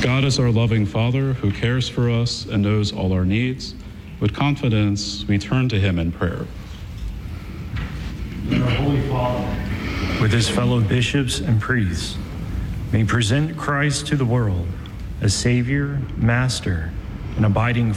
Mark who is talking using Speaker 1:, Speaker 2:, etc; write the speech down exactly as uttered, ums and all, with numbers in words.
Speaker 1: God is our loving Father who cares for us and knows all our needs. With confidence, we turn to him in prayer.
Speaker 2: Our Holy Father, with his fellow bishops and priests, may present Christ to the world as Savior, Master, and abiding